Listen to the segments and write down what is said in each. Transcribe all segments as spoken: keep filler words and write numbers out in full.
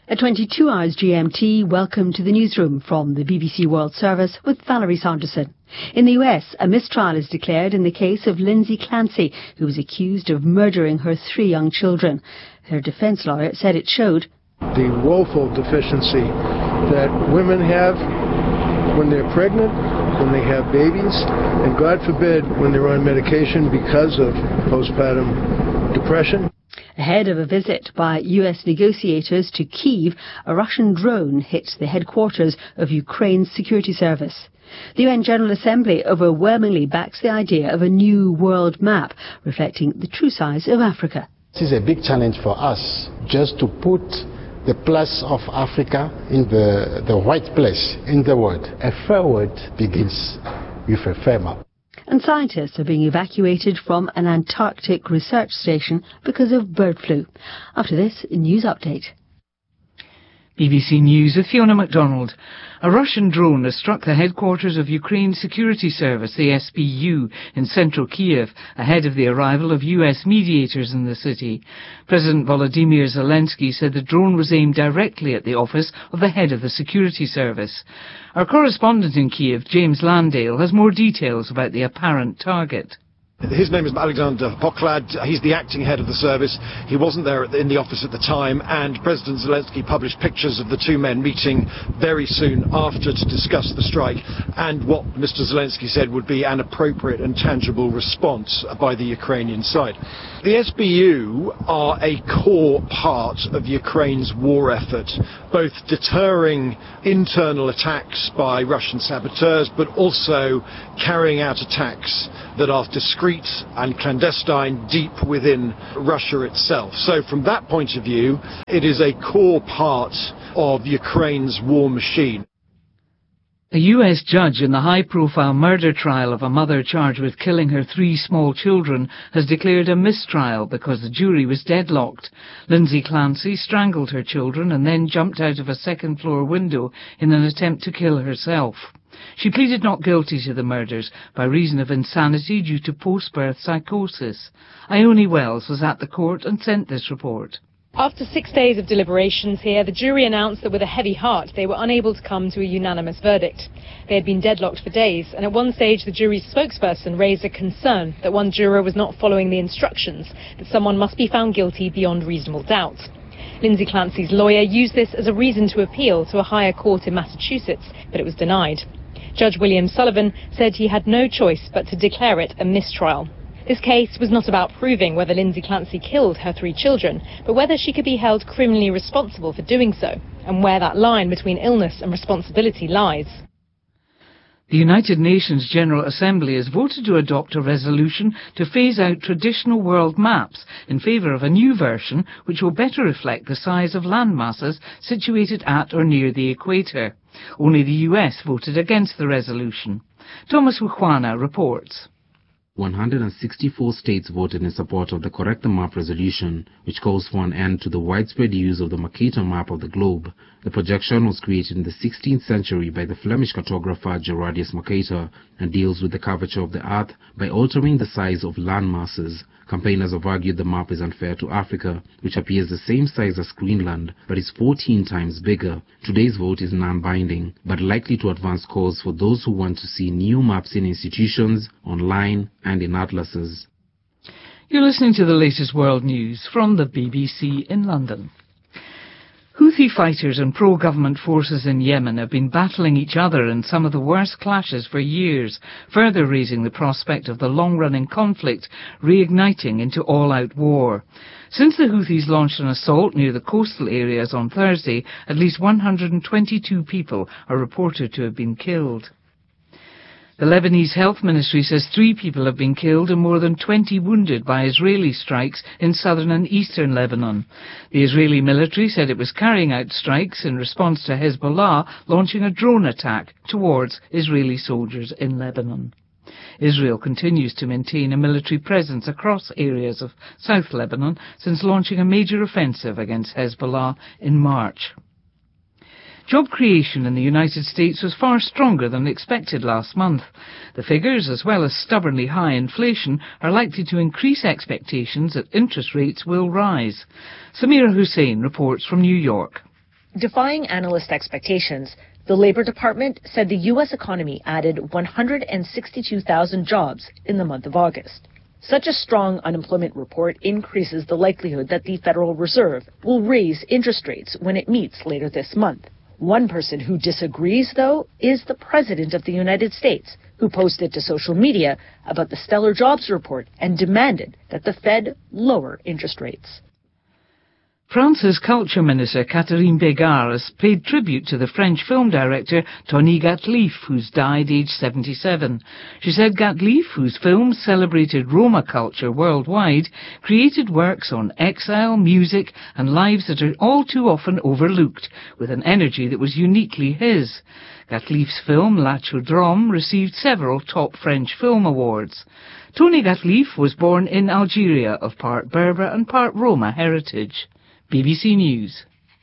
At twenty-two hours G M T, welcome to the newsroom from the B B C World Service with Valerie Sanderson. In the U S, a mistrial is declared in the case of Lindsay Clancy, who was accused of murdering her three young children. Her defence lawyer said it showed the woeful deficiency that women have when they're pregnant, when they have babies, and God forbid when they're on medication because of postpartum depression. Ahead of a visit by U S negotiators to Kyiv, a Russian drone hit the headquarters of Ukraine's security service. The U N General Assembly overwhelmingly backs the idea of a new world map reflecting the true size of Africa. This is a big challenge for us, just to put the place of Africa in the, the right place in the world. A fair word begins with a fair map. And scientists are being evacuated from an Antarctic research station because of bird flu. After this, a news update. B B C News with Fiona MacDonald. A Russian drone has struck the headquarters of Ukraine's security service, the S B U, in central Kyiv, ahead of the arrival of U S mediators in the city. President Volodymyr Zelensky said the drone was aimed directly at the office of the head of the security service. Our correspondent in Kyiv, James Landale, has more details about the apparent target. His name is Alexander Poklad. He's the acting head of the service. He wasn't there at the, in the office at the time, and President Zelensky published pictures of the two men meeting very soon after to discuss the strike and what Mister Zelensky said would be an appropriate and tangible response by the Ukrainian side. The S B U are a core part of Ukraine's war effort, both deterring internal attacks by Russian saboteurs, but also carrying out attacks that are discreet and clandestine deep within Russia itself. So from that point of view, it is a core part of Ukraine's war machine. A U S judge in the high-profile murder trial of a mother charged with killing her three small children has declared a mistrial because the jury was deadlocked. Lindsay Clancy strangled her children and then jumped out of a second-floor window in an attempt to kill herself. She pleaded not guilty to the murders by reason of insanity due to post-birth psychosis. Ione Wells was at the court and sent this report. After six days of deliberations here, the jury announced that with a heavy heart they were unable to come to a unanimous verdict. They had been deadlocked for days, and at one stage the jury's spokesperson raised a concern that one juror was not following the instructions, that someone must be found guilty beyond reasonable doubt. Lindsay Clancy's lawyer used this as a reason to appeal to a higher court in Massachusetts, but it was denied. Judge William Sullivan said he had no choice but to declare it a mistrial. This case was not about proving whether Lindsay Clancy killed her three children, but whether she could be held criminally responsible for doing so, and where that line between illness and responsibility lies. The United Nations General Assembly has voted to adopt a resolution to phase out traditional world maps in favour of a new version which will better reflect the size of land masses situated at or near the equator. Only the U S voted against the resolution. Thomas Wukwana reports. one hundred sixty-four states voted in support of the Correct the Map resolution, which calls for an end to the widespread use of the Mercator map of the globe. The projection was created in the sixteenth century by the Flemish cartographer Gerardus Mercator and deals with the curvature of the earth by altering the size of land masses. Campaigners have argued the map is unfair to Africa, which appears the same size as Greenland, but is fourteen times bigger. Today's vote is non-binding, but likely to advance cause for those who want to see new maps in institutions, online, and in atlases. You're listening to the latest world news from the B B C in London. Houthi fighters and pro-government forces in Yemen have been battling each other in some of the worst clashes for years, further raising the prospect of the long-running conflict reigniting into all-out war. Since the Houthis launched an assault near the coastal areas on Thursday, at least one hundred twenty-two people are reported to have been killed. The Lebanese Health Ministry says three people have been killed and more than twenty wounded by Israeli strikes in southern and eastern Lebanon. The Israeli military said it was carrying out strikes in response to Hezbollah launching a drone attack towards Israeli soldiers in Lebanon. Israel continues to maintain a military presence across areas of South Lebanon since launching a major offensive against Hezbollah in March. Job creation in the United States was far stronger than expected last month. The figures, as well as stubbornly high inflation, are likely to increase expectations that interest rates will rise. Samira Hussain reports from New York. Defying analyst expectations, the Labor Department said the U S economy added one hundred sixty-two thousand jobs in the month of August. Such a strong unemployment report increases the likelihood that the Federal Reserve will raise interest rates when it meets later this month. One person who disagrees, though, is the President of the United States, who posted to social media about the stellar jobs report and demanded that the Fed lower interest rates. France's Culture Minister Catherine Bégard has paid tribute to the French film director Tony Gatliff, who's died aged seventy-seven. She said Gatliff, whose films celebrated Roma culture worldwide, created works on exile, music and lives that are all too often overlooked, with an energy that was uniquely his. Gatliff's film La Chaudrome received several top French film awards. Tony Gatliff was born in Algeria of part Berber and part Roma heritage. B B C News.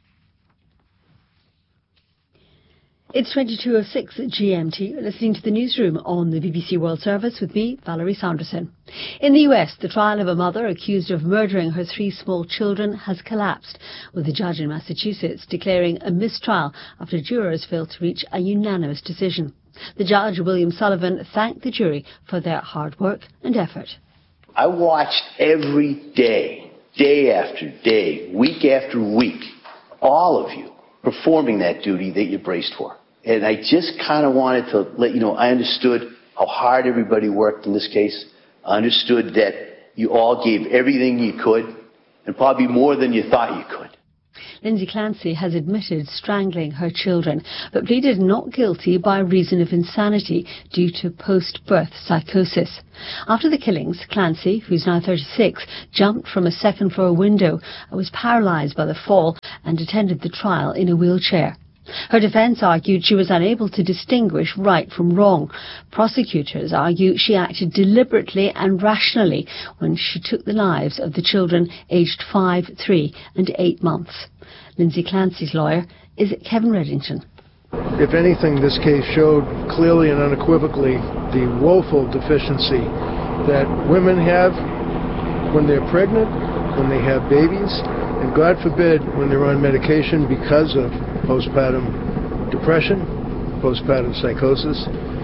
It's twenty-two oh six G M T. You're listening to the newsroom on the B B C World Service with me, Valerie Sanderson. In the U S, the trial of a mother accused of murdering her three small children has collapsed, with the judge in Massachusetts declaring a mistrial after jurors failed to reach a unanimous decision. The judge, William Sullivan, thanked the jury for their hard work and effort. I watched every day. Day after day, week after week, all of you performing that duty that you braced for. And I just kind of wanted to let you know, I understood how hard everybody worked in this case. I understood that you all gave everything you could, and probably more than you thought you could. Lindsay Clancy has admitted strangling her children, but pleaded not guilty by reason of insanity due to post-birth psychosis. After the killings, Clancy, who's now thirty-six, jumped from a second-floor window and was paralysed by the fall and attended the trial in a wheelchair. Her defence argued she was unable to distinguish right from wrong. Prosecutors argue she acted deliberately and rationally when she took the lives of the children aged five, three and eight months. Lindsay Clancy's lawyer is Kevin Reddington. If anything, this case showed clearly and unequivocally the woeful deficiency that women have when they're pregnant, when they have babies, and God forbid when they're on medication because of postpartum depression, postpartum psychosis.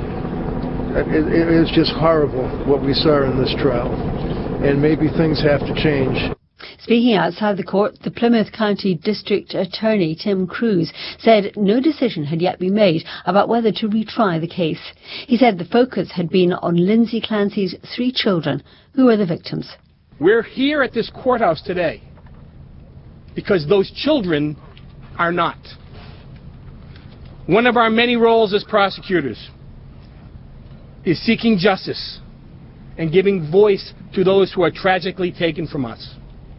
It, it is just horrible what we saw in this trial, and maybe things have to change. Speaking outside the court, the Plymouth County District Attorney Tim Cruz said no decision had yet been made about whether to retry the case. He said the focus had been on Lindsay Clancy's three children, who were the victims. We're here at this courthouse today because those children are not. One of our many roles as prosecutors is seeking justice and giving voice to those who are tragically taken from us.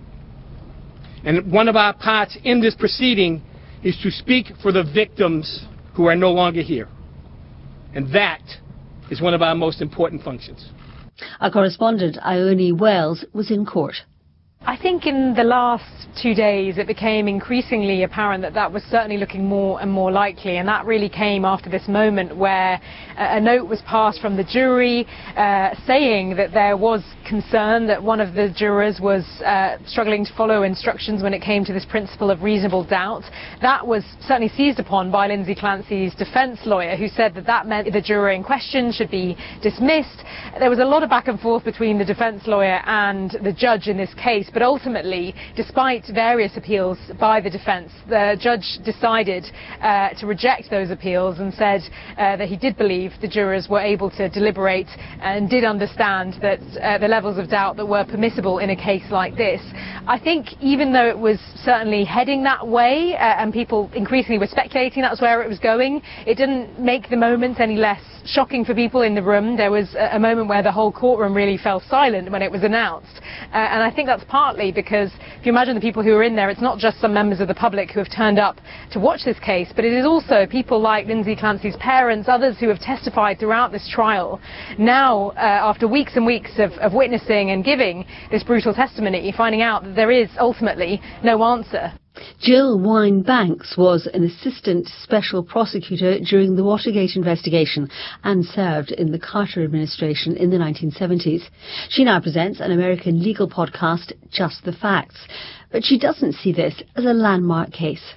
And one of our parts in this proceeding is to speak for the victims who are no longer here. And that is one of our most important functions. Our correspondent, Ione Wells, was in court. I think in the last two days it became increasingly apparent that that was certainly looking more and more likely, and that really came after this moment where a note was passed from the jury uh, saying that there was concern that one of the jurors was uh, struggling to follow instructions when it came to this principle of reasonable doubt. That was certainly seized upon by Lindsay Clancy's defence lawyer, who said that that meant the juror in question should be dismissed. There was a lot of back and forth between the defence lawyer and the judge in this case, but ultimately, despite various appeals by the defence, the judge decided uh, to reject those appeals and said uh, that he did believe the jurors were able to deliberate and did understand that uh, the levels of doubt that were permissible in a case like this. I think even though it was certainly heading that way, uh, and people increasingly were speculating that's where it was going, it didn't make the moment any less shocking for people in the room. There was a, a moment where the whole courtroom really fell silent when it was announced. Uh, and I think that's partly because if you imagine the people who are in there, it's not just some members of the public who have turned up to watch this case, but it is also people like Lindsay Clancy's parents, others who have testified throughout this trial. Now, uh, after weeks and weeks of, of witnessing and giving this brutal testimony, finding out that there is ultimately no answer. Jill Wine-Banks was an assistant special prosecutor during the Watergate investigation and served in the Carter administration in the nineteen seventies. She now presents an American legal podcast, Just the Facts. But she doesn't see this as a landmark case.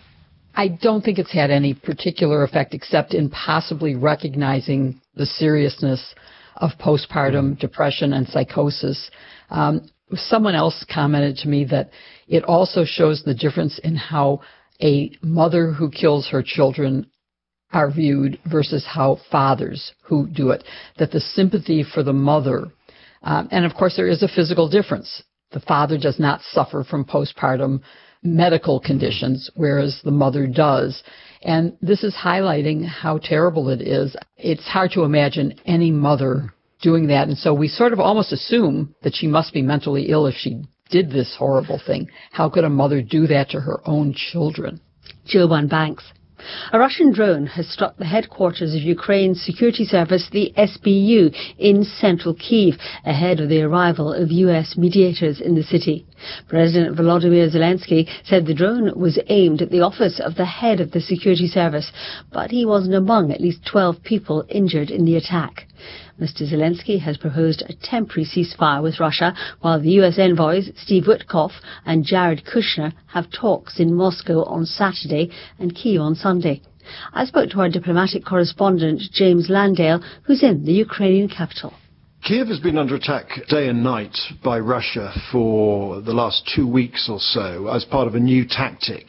I don't think it's had any particular effect except in possibly recognizing the seriousness of postpartum depression and psychosis. Um, someone else commented to me that it also shows the difference in how a mother who kills her children are viewed versus how fathers who do it. That the sympathy for the mother, um, and of course there is a physical difference. The father does not suffer from postpartum medical conditions, whereas the mother does. And this is highlighting how terrible it is. It's hard to imagine any mother doing that. And so we sort of almost assume that she must be mentally ill if she did this horrible thing. How could a mother do that to her own children? Joanne Banks. A Russian drone has struck the headquarters of Ukraine's security service, the S B U, in central Kyiv, ahead of the arrival of U S mediators in the city. President Volodymyr Zelensky said the drone was aimed at the office of the head of the security service, but he wasn't among at least twelve people injured in the attack. Mister Zelensky has proposed a temporary ceasefire with Russia, while the U S envoys Steve Witkoff and Jared Kushner have talks in Moscow on Saturday and Kyiv on Sunday. I spoke to our diplomatic correspondent James Landale, who's in the Ukrainian capital. Kyiv has been under attack day and night by Russia for the last two weeks or so as part of a new tactic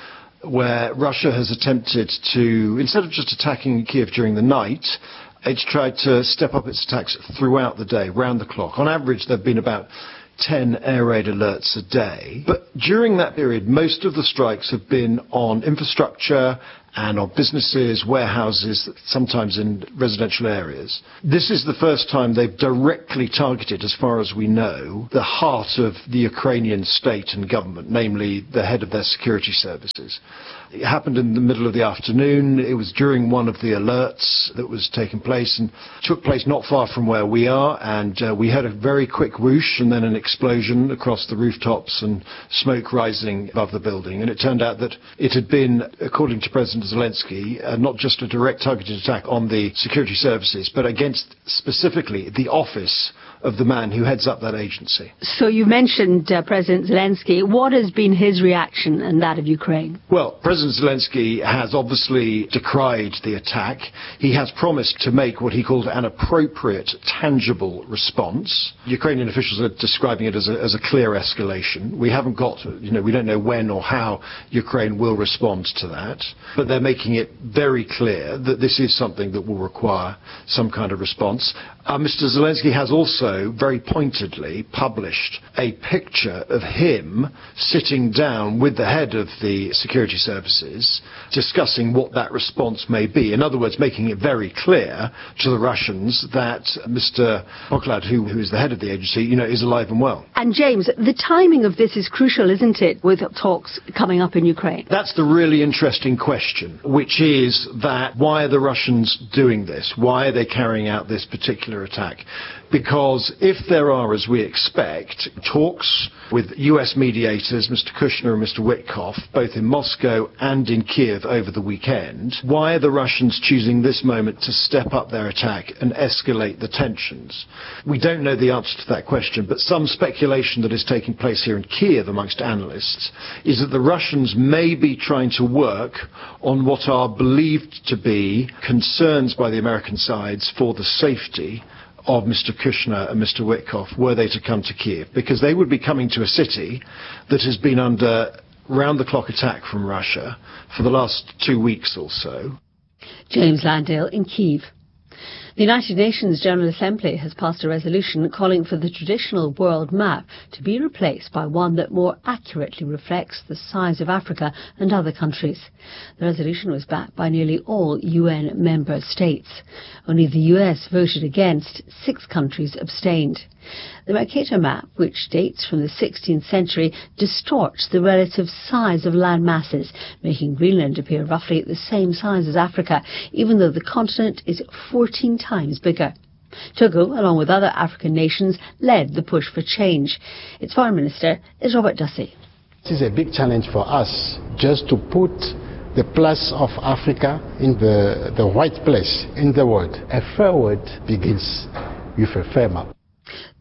where Russia has attempted to, instead of just attacking Kyiv during the night, it's tried to step up its attacks throughout the day, round the clock. On average, there have been about ten air raid alerts a day. But during that period, most of the strikes have been on infrastructure and on businesses, warehouses, sometimes in residential areas. This is the first time they've directly targeted, as far as we know, the heart of the Ukrainian state and government, namely the head of their security services. It happened in the middle of the afternoon. It was during one of the alerts that was taking place and took place not far from where we are. And uh, we had a very quick whoosh and then an explosion across the rooftops and smoke rising above the building. And it turned out that it had been, according to President Zelensky, uh, not just a direct targeted attack on the security services, but against specifically the office of the man who heads up that agency. So you mentioned uh, President Zelensky. What has been his reaction and that of Ukraine? Well, President Zelensky has obviously decried the attack. He has promised to make what he called an appropriate, tangible response. Ukrainian officials are describing it as a, as a clear escalation. We haven't got, you know, we don't know when or how Ukraine will respond to that, but they're making it very clear that this is something that will require some kind of response. Uh, Mister Zelensky has also very pointedly published a picture of him sitting down with the head of the security services discussing what that response may be. In other words, making it very clear to the Russians that Mister Poklad, who, who is the head of the agency, you know, is alive and well. And James, the timing of this is crucial, isn't it, with talks coming up in Ukraine? That's the really interesting question, which is that why are the Russians doing this? Why are they carrying out this particular attack? Because if there are, as we expect, talks with U S mediators, Mister Kushner and Mister Witkoff, both in Moscow and in Kyiv over the weekend, why are the Russians choosing this moment to step up their attack and escalate the tensions? We don't know the answer to that question, but some speculation that is taking place here in Kyiv amongst analysts is that the Russians may be trying to work on what are believed to be concerns by the American sides for the safety of Mister Kushner and Mister Witkoff were they to come to Kyiv, because they would be coming to a city that has been under round-the-clock attack from Russia for the last two weeks or so. James Landale in Kyiv. The United Nations General Assembly has passed a resolution calling for the traditional world map to be replaced by one that more accurately reflects the size of Africa and other countries. The resolution was backed by nearly all U N member states. Only the U S voted against. Six countries abstained. The Mercator map, which dates from the sixteenth century, distorts the relative size of land masses, making Greenland appear roughly at the same size as Africa, even though the continent is fourteen times bigger. Togo, along with other African nations, led the push for change. Its foreign minister is Robert Dussey. This is a big challenge for us, just to put the plus of Africa in the, the right place in the world. A fair word begins with a fair map.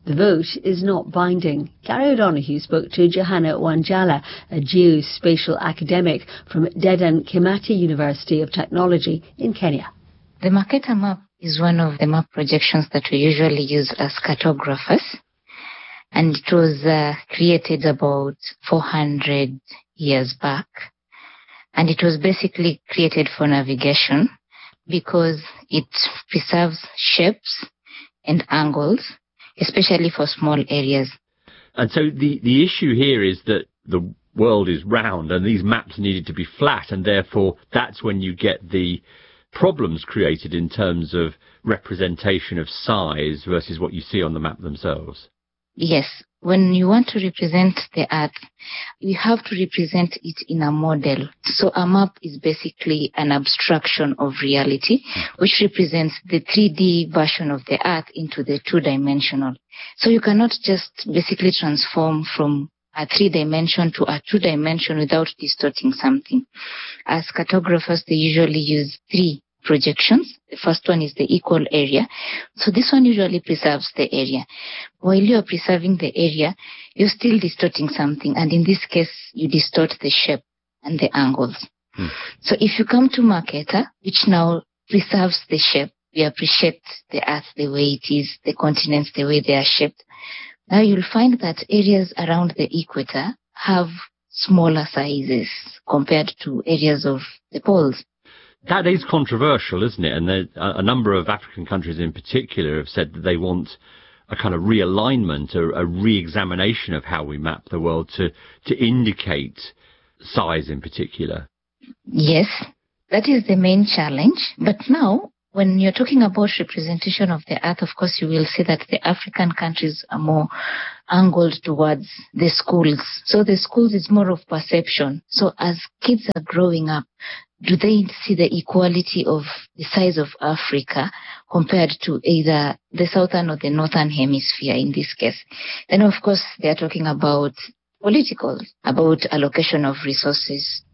The vote is not binding. Gary O'Donoghue spoke to Johanna Wanjala, a geospatial academic from Dedan Kimathi University of Technology in Kenya. The Maketa map is one of the map projections that we usually use as cartographers, and it was uh, created about four hundred years back, and it was basically created for navigation because it preserves shapes and angles, especially for small areas. And so the, the issue here is that the world is round and these maps needed to be flat, and therefore that's when you get the problems created in terms of representation of size versus what you see on the map themselves. Yes. When you want to represent the Earth, you have to represent it in a model. So a map is basically an abstraction of reality, which represents the three D version of the Earth into the two-dimensional. So you cannot just basically transform from a three-dimension to a two-dimension without distorting something. As cartographers, they usually use three projections. The first one is the equal area. So this one usually preserves the area. While you are preserving the area, you're still distorting something. And in this case, you distort the shape and the angles. Hmm. So if you come to Maketa, which now preserves the shape, we appreciate the Earth the way it is, the continents the way they are shaped. Now you'll find that areas around the equator have smaller sizes compared to areas of the poles. That is controversial, isn't it? And there, a number of African countries in particular have said that they want a kind of realignment, a, a re-examination of how we map the world to, to indicate size in particular. Yes, that is the main challenge. But now, when you're talking about representation of the Earth, of course, you will see that the African countries are more angled towards the schools. So the schools is more of perception. So as kids are growing up, do they see the equality of the size of Africa compared to either the southern or the northern hemisphere in this case? Then, of course, they are talking about political, about allocation of resources.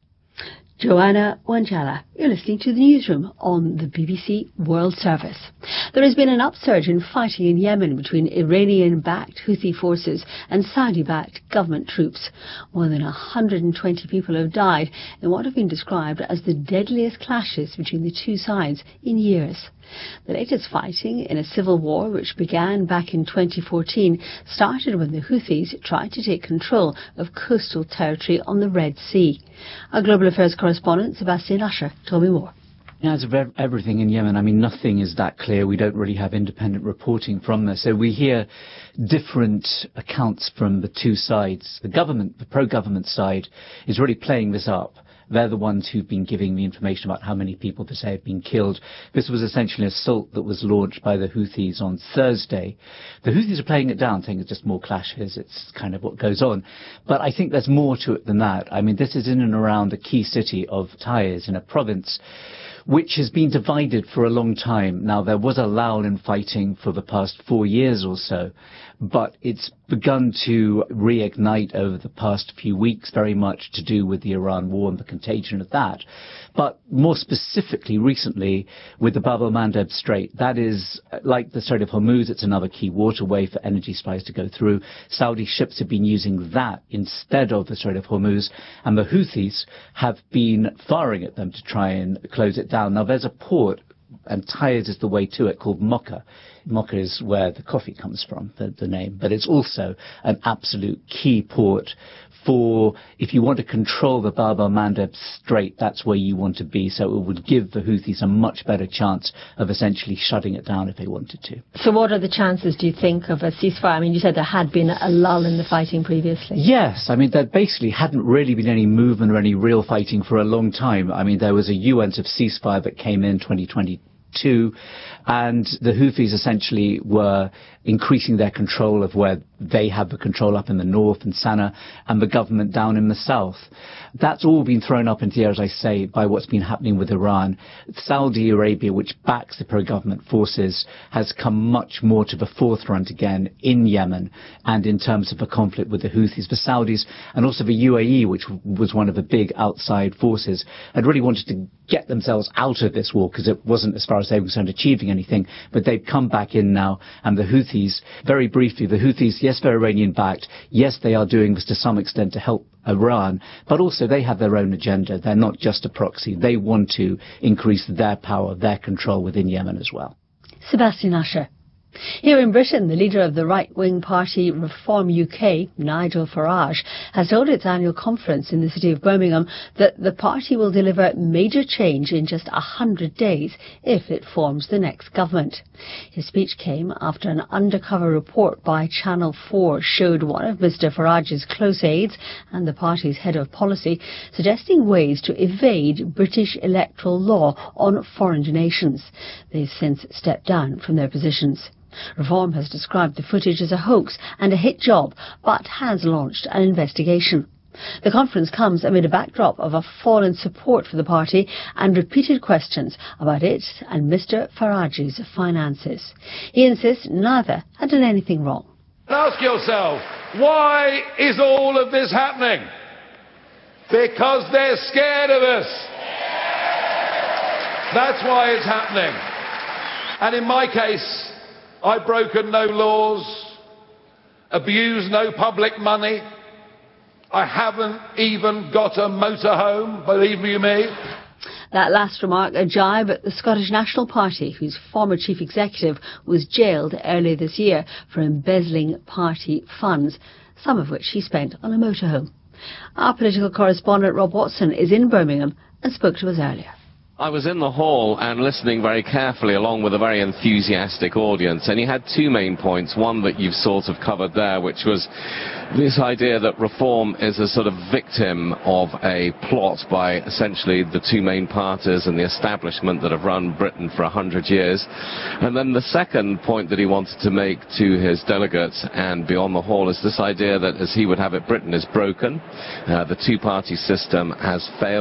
Johanna Wanjala, you're listening to the newsroom on the B B C World Service. There has been an upsurge in fighting in Yemen between Iranian-backed Houthi forces and Saudi-backed government troops. More than one hundred twenty people have died in what have been described as the deadliest clashes between the two sides in years. The latest fighting in a civil war which began back in twenty fourteen started when the Houthis tried to take control of coastal territory on the Red Sea. Our Global Affairs correspondent Sebastian Usher told me more. As of everything in Yemen, I mean, nothing is that clear. We don't really have independent reporting from this. So we hear different accounts from the two sides. The government, the pro-government side, is really playing this up. They're the ones who've been giving the information about how many people they say have been killed. This was essentially an assault that was launched by the Houthis on Thursday. The Houthis are playing it down, saying it's just more clashes. It's kind of what goes on. But I think there's more to it than that. I mean, this is in and around a key city of Taiz in a province which has been divided for a long time. Now, there was a lull in fighting for the past four years or so, but it's begun to reignite over the past few weeks, very much to do with the Iran war and the contagion of that. But more specifically, recently, with the Bab el-Mandeb Strait, that is, like the Strait of Hormuz, it's another key waterway for energy supplies to go through. Saudi ships have been using that instead of the Strait of Hormuz, and the Houthis have been firing at them to try and close it down. Now, there's a port, and Taiz is the way to it, called Mocha. Mocha is where the coffee comes from, the, the name, but it's also an absolute key port for, if you want to control the Bab el-Mandeb Strait, that's where you want to be. So it would give the Houthis a much better chance of essentially shutting it down if they wanted to. So what are the chances, do you think, of a ceasefire? I mean, you said there had been a lull in the fighting previously. Yes, I mean, there basically hadn't really been any movement or any real fighting for a long time. I mean, there was a U N ceasefire that came in twenty twenty-two, and the Houthis essentially were increasing their control of where they have the control up in the north and Sana'a, and the government down in the south. That's all been thrown up into the air, as I say, by what's been happening with Iran. Saudi Arabia, which backs the pro-government forces, has come much more to the forefront again in Yemen and in terms of the conflict with the Houthis. The Saudis and also the U A E, which was one of the big outside forces, had really wanted to get themselves out of this war because it wasn't, as far as they were concerned, achieving anything. But they've come back in now, and the Houthis, very briefly, the Houthis, yes, they're Iranian-backed. Yes, they are doing this to some extent to help Iran, but also they have their own agenda. They're not just a proxy. They want to increase their power, their control within Yemen as well. Sebastian Usher. Here in Britain, the leader of the right-wing party Reform U K, Nigel Farage, has told its annual conference in the city of Birmingham that the party will deliver major change in just a hundred days if it forms the next government. His speech came after an undercover report by Channel four showed one of Mr Farage's close aides and the party's head of policy suggesting ways to evade British electoral law on foreign donations. They've since stepped down from their positions. Reform has described the footage as a hoax and a hit job, but has launched an investigation. The conference comes amid a backdrop of a fall in support for the party and repeated questions about it and Mr Farage's finances. He insists neither had done anything wrong. Ask yourself, why is all of this happening? Because they're scared of us. That's why it's happening. And in my case, I've broken no laws, abused no public money. I haven't even got a motorhome, believe you me. That last remark a jibe at the Scottish National Party, whose former chief executive was jailed earlier this year for embezzling party funds, some of which he spent on a motorhome. Our political correspondent Rob Watson is in Birmingham and spoke to us earlier. I was in the hall and listening very carefully along with a very enthusiastic audience, and you had two main points. One that you've sort of covered there, which was this idea that Reform is a sort of victim of a plot by essentially the two main parties and the establishment that have run Britain for a hundred years. And then the second point that he wanted to make to his delegates and beyond the hall is this idea that, as he would have it, Britain is broken. Uh, the two-party system has failed.